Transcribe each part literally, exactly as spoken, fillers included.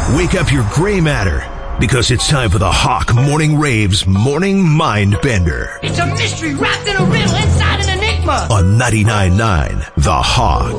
Wake up your gray matter, because it's time for the Hawk Morning Raves Morning Mind Bender. It's a mystery wrapped in a riddle inside an enigma. On ninety-nine point nine The Hawk.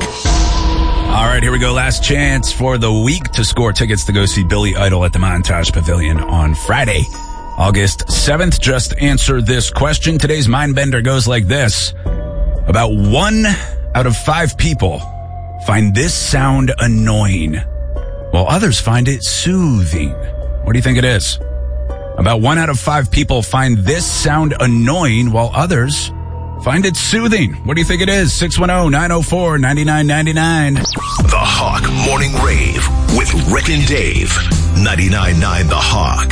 All right, here we go. Last chance for the week to score tickets to go see Billy Idol at the Montage Pavilion on Friday, August seventh. Just answer this question. Today's Mind Bender goes like this. About one out of five people find this sound annoying, while others find it soothing. What do you think it is? About one out of five people find this sound annoying, while others find it soothing. What do you think it is? six one zero, nine zero four, nine nine nine nine. The Hawk Morning Rave with Rick and Dave. ninety-nine point nine The Hawk.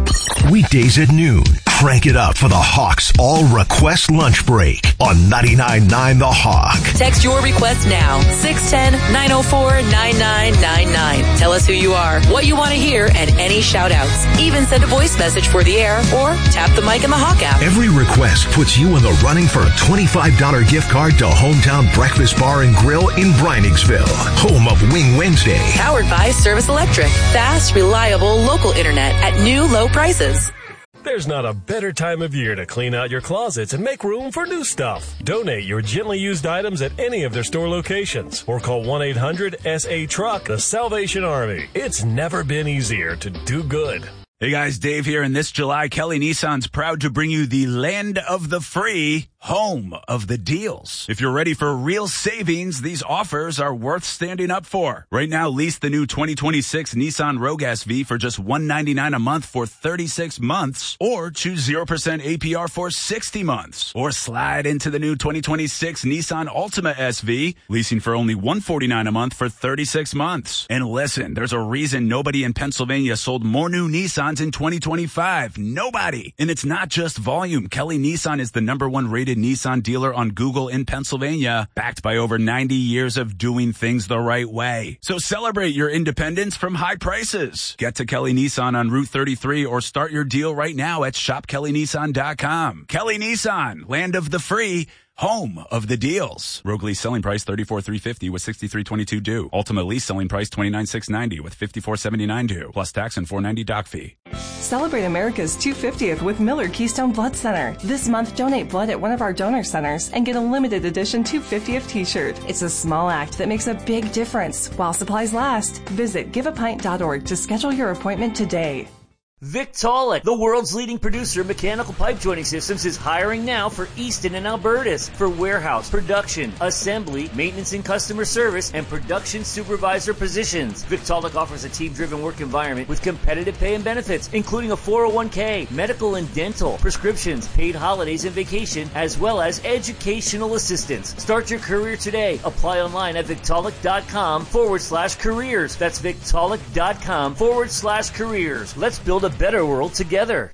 Weekdays at noon. Crank it up for the Hawks All Request Lunch Break on ninety-nine point nine The Hawk. Text your request now. six one zero, nine zero four, nine nine nine nine. Tell us who you are, what you want to hear, and any shout-outs. Even send a voice message for the air or tap the mic in the Hawk app. Every request puts you in the running for a twenty-five dollars gift card to Hometown Breakfast Bar and Grill in Breiningsville, home of Wing Wednesday. Powered by Service Electric. Fast, reliable, local internet at new low prices. There's not a better time of year to clean out your closets and make room for new stuff. Donate your gently used items at any of their store locations or call one eight hundred S A Truck, the Salvation Army. It's never been easier to do good. Hey guys, Dave here, and this July, Kelly Nissan's proud to bring you the land of the free, home of the deals. If you're ready for real savings, these offers are worth standing up for. Right now, lease the new twenty twenty-six Nissan Rogue S V for just one hundred ninety-nine dollars a month for thirty-six months, or choose zero percent A P R for sixty months. Or slide into the new twenty twenty-six Nissan Altima S V, leasing for only one hundred forty-nine dollars a month for thirty-six months. And listen, there's a reason nobody in Pennsylvania sold more new Nissan in twenty twenty-five. Nobody. And it's not just volume. Kelly Nissan is the number one rated Nissan dealer on Google in Pennsylvania, backed by over ninety years of doing things the right way. So celebrate your independence from high prices. Get to Kelly Nissan on Route thirty-three or start your deal right now at shop kelly nissan dot com. Kelly Nissan, land of the free, home of the deals. Rogue lease selling price thirty-four thousand three hundred fifty dollars with sixty-three thousand two hundred twenty-two due. Ultimate lease selling price twenty-nine thousand six hundred ninety dollars with fifty-four thousand seventy-nine due, plus tax and four hundred ninety dollars doc fee. Celebrate America's two hundred fiftieth with Miller Keystone Blood Center. This month, donate blood at one of our donor centers and get a limited edition two hundred fiftieth t-shirt. It's a small act that makes a big difference while supplies last. Visit give a pint dot org to schedule your appointment today. Victaulic, the world's leading producer of mechanical pipe joining systems, is hiring now for Easton and Albertus for warehouse, production, assembly, maintenance and customer service, and production supervisor positions. Victaulic offers a team-driven work environment with competitive pay and benefits, including a four oh one k, medical and dental, prescriptions, paid holidays and vacation, as well as educational assistance. Start your career today. Apply online at victaulic.com forward slash careers. That's victaulic.com forward slash careers. Let's build a better world together.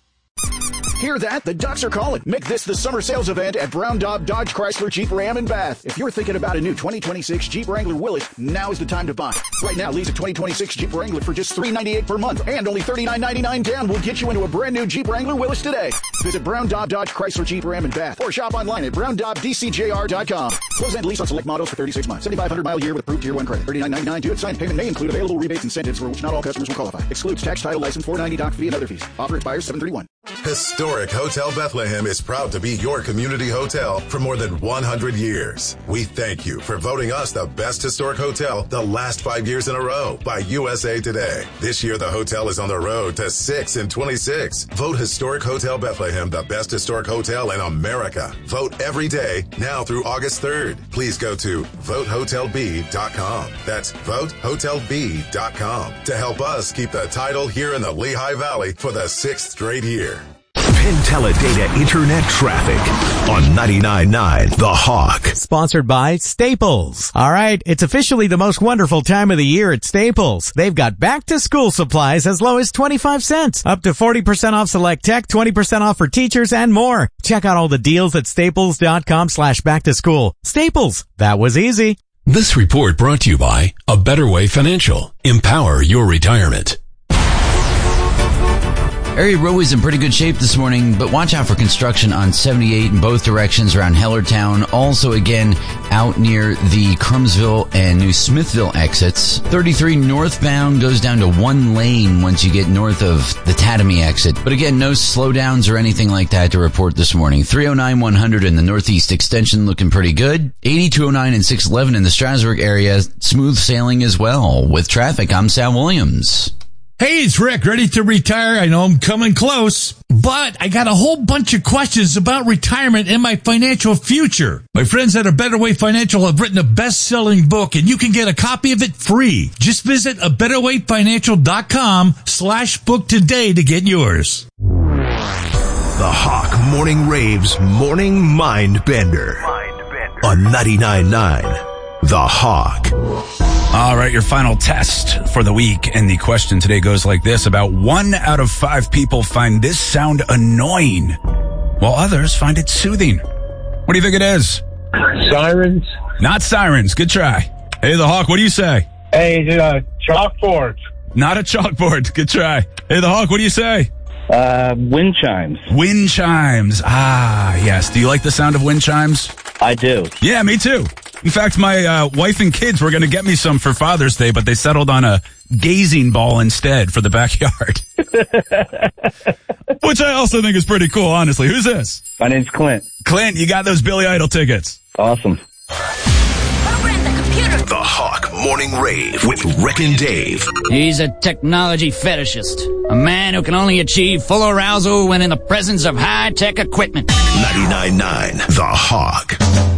Hear that? The Ducks are calling. Make this the summer sales event at Brown Daub Dodge Chrysler Jeep Ram in Bath. If you're thinking about a new twenty twenty-six Jeep Wrangler Willys, now is the time to buy. Right now, lease a twenty twenty-six Jeep Wrangler for just three hundred ninety-eight dollars per month, and only thirty-nine ninety-nine down will get you into a brand new Jeep Wrangler Willys today. Visit Brown Daub Dodge Chrysler Jeep Ram in Bath or shop online at brown daub d c j r dot com. Close end lease on select models for thirty-six months. seventy-five hundred mile year with approved tier one credit. thirty-nine ninety-nine due at signed payment may include available rebates and incentives for which not all customers will qualify. Excludes tax, title, license, four hundred ninety dollars doc fee, and other fees. Offer expires seven thirty-one. Historic Hotel Bethlehem is proud to be your community hotel for more than one hundred years. We thank you for voting us the best historic hotel the last five years in a row by U S A Today. This year, the hotel is on the road to six and twenty-six. Vote Historic Hotel Bethlehem the best historic hotel in America. Vote every day now through August third. Please go to vote hotel b dot com. That's vote hotel b dot com to help us keep the title here in the Lehigh Valley for the sixth straight year. Penn Teledata Internet Traffic on ninety-nine point nine The Hawk. Sponsored by Staples. All right, it's officially the most wonderful time of the year at Staples. They've got back-to-school supplies as low as twenty-five cents, up to forty percent off select tech, twenty percent off for teachers, and more. Check out all the deals at staples dot com slash back to school. Staples, that was easy. This report brought to you by A Better Way Financial. Empower your retirement. Area roadways in pretty good shape this morning, but watch out for construction on seventy-eight in both directions around Hellertown. Also, again, out near the Crumbsville and New Smithville exits. thirty-three northbound goes down to one lane once you get north of the Tatamy exit. But again, no slowdowns or anything like that to report this morning. three oh nine one hundred in the Northeast Extension looking pretty good. eighty, two oh nine, and six eleven in the Strasburg area. Smooth sailing as well. With traffic, I'm Sal Williams. Hey, it's Rick, ready to retire. I know I'm coming close, but I got a whole bunch of questions about retirement and my financial future. My friends at A Better Way Financial have written a best-selling book, and you can get a copy of it free. Just visit a better way financial dot com slash book today to get yours. The Hawk Morning Raves Morning Mind Bender on ninety-nine point nine The Hawk. All right, your final test for the week. And the question today goes like this. About one out of five people find this sound annoying, while others find it soothing. What do you think it is? Sirens. Not sirens. Good try. Hey, the Hawk, what do you say? Hey, uh, chalkboard. Not a chalkboard. Good try. Hey, the Hawk, what do you say? Uh, wind chimes. Wind chimes. Ah, yes. Do you like the sound of wind chimes? I do. Yeah, me too. In fact, my uh, wife and kids were going to get me some for Father's Day, but they settled on a gazing ball instead for the backyard. Which I also think is pretty cool, honestly. Who's this? My name's Clint. Clint, you got those Billy Idol tickets. Awesome. The Hawk Morning Rave with Rick and Dave. He's a technology fetishist. A man who can only achieve full arousal when in the presence of high-tech equipment. ninety-nine point nine The Hawk.